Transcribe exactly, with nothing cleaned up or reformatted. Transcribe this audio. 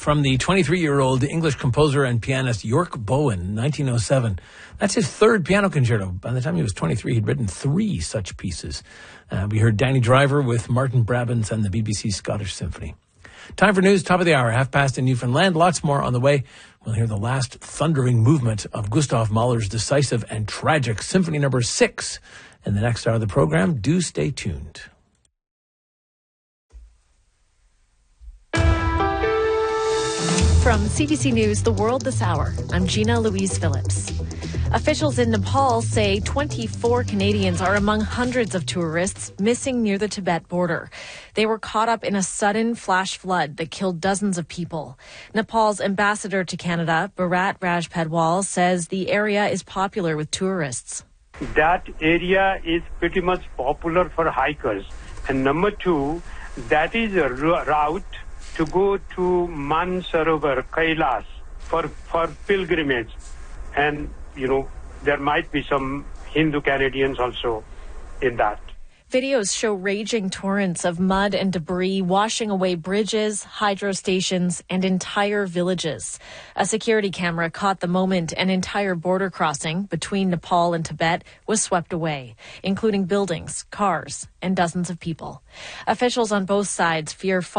from the twenty-three-year-old English composer and pianist York Bowen, nineteen oh seven. That's his third piano concerto. By the time he was twenty-three, he'd written three such pieces. Uh, we heard Danny Driver with Martin Brabants and the B B C Scottish Symphony. Time for news, top of the hour, half past in Newfoundland. Lots more on the way. We'll hear the last thundering movement of Gustav Mahler's decisive and tragic Symphony Number Six in the next hour of the program. Do stay tuned. From C B C News, The World This Hour, I'm Gina Louise Phillips. Officials in Nepal say twenty-four Canadians are among hundreds of tourists missing near the Tibet border. They were caught up in a sudden flash flood that killed dozens of people. Nepal's ambassador to Canada, Bharat Rajpadwal, says the area is popular with tourists. That area is pretty much popular for hikers. And number two, that is a route to go to Mansarovar, Kailas, for, for pilgrimage. And, you know, there might be some Hindu Canadians also in that. Videos show raging torrents of mud and debris washing away bridges, hydro stations, and entire villages. A security camera caught the moment an entire border crossing between Nepal and Tibet was swept away, including buildings, cars, and dozens of people. Officials on both sides fear